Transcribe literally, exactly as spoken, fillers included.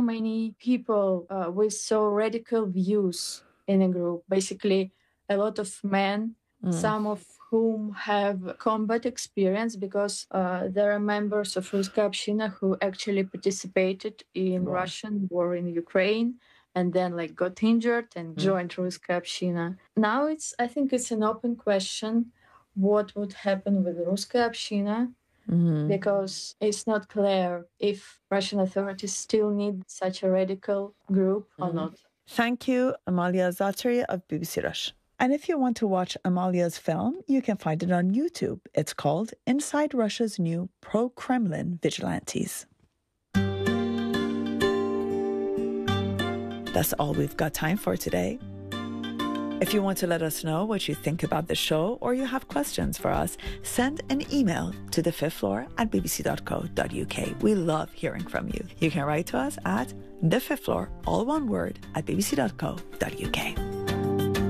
many people uh, with so radical views in a group. Basically, a lot of men, mm. some of whom have combat experience because uh, there are members of Ruskaya Общina who actually participated in wow. Russian war in Ukraine and then like got injured and mm. joined Ruskaya Общina. Now it's, I think it's an open question what would happen with Ruskaya Общina. Mm-hmm. Because it's not clear if Russian authorities still need such a radical group mm-hmm. or not. Thank you, Amalia Zaatari of B B C Rush. And if you want to watch Amalia's film, you can find it on YouTube. It's called Inside Russia's New Pro-Kremlin Vigilantes. That's all we've got time for today. If you want to let us know what you think about the show or you have questions for us, send an email to the fifth floor at b b c dot co dot u k. We love hearing from you. You can write to us at the fifth floor, all one word, at b b c dot co dot u k.